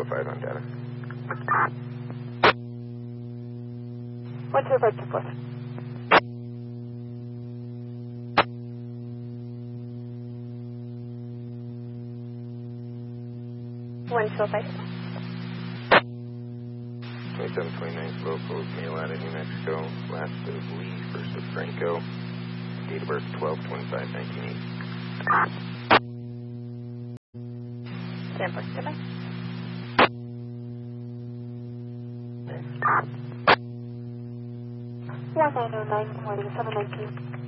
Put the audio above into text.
105 on data. 10524. One 205. 2729 locals, mail out of New Mexico. Last of Lee, first of Franco. Date of birth 12/25/1980. Stand by. Goodbye. Yeah, 909, morning, 719.